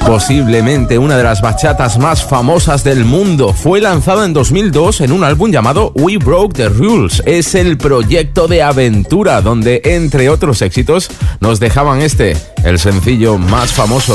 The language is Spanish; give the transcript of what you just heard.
Posiblemente una de las bachatas más famosas del mundo. Fue lanzado en 2002 en un álbum llamado We Broke the Rules. Es el proyecto de aventura donde, entre otros éxitos, nos dejaban el sencillo más famoso.